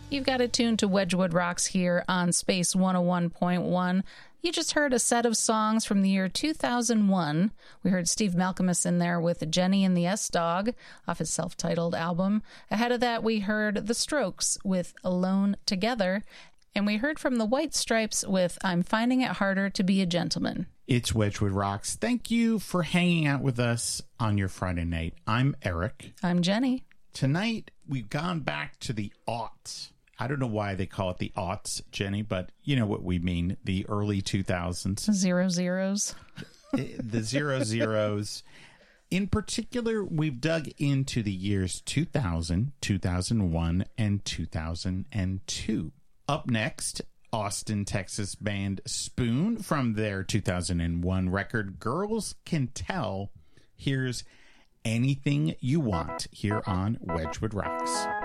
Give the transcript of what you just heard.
You've got it tuned to Wedgwood Rocks here on Space 101.1. You just heard a set of songs from the year 2001. We heard Steve Malkmus in there with Jenny and the S-Dog off his self-titled album. Ahead of that, we heard The Strokes with Alone Together. And we heard from the White Stripes with I'm Finding It Harder to Be a Gentleman. It's Wedgwood Rocks. Thank you for hanging out with us on your Friday night. I'm Eric. I'm Jenny. Tonight, we've gone back to the aughts. I don't know why they call it the aughts, Jenny, but you know what we mean. The early 2000s. Zero zeros. The 00s. In particular, we've dug into the years 2000, 2001, and 2002. Up next, Austin, Texas band Spoon from their 2001 record, Girls Can Tell. Here's Anything You Want here on Wedgwood Rocks.